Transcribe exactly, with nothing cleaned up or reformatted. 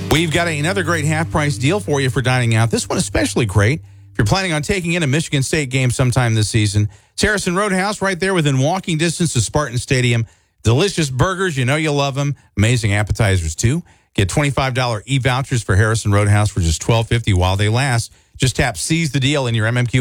We've got another great half-price deal for you for dining out. This one especially great if you're planning on taking in a Michigan State game sometime this season. It's Harrison Roadhouse right there within walking distance of Spartan Stadium. Delicious burgers. You know you love them. Amazing appetizers, too. Get twenty-five dollars e-vouchers for Harrison Roadhouse for just twelve fifty while they last. Just tap Seize the Deal in your M M Q